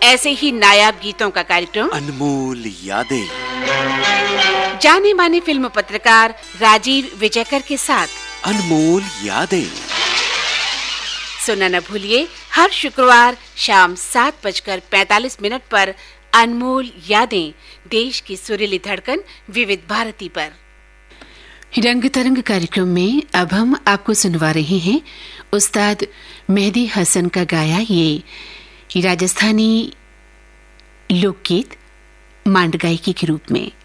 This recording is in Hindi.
ऐसे ही नायाब गीतों का कार्यक्रम अनमोल यादें। जाने माने फिल्म पत्रकार राजीव विजयकर के साथ अनमोल यादें सुनना न भूलिए हर शुक्रवार शाम 7:45 पर अनमोल यादें, देश की सुरीली धड़कन विविध भारती पर। रंग तरंग कार्यक्रम में अब हम आपको सुनवा रहे हैं उस्ताद मेहदी हसन का गाया ये राजस्थानी लोकगीत मांड गायकी के रूप में।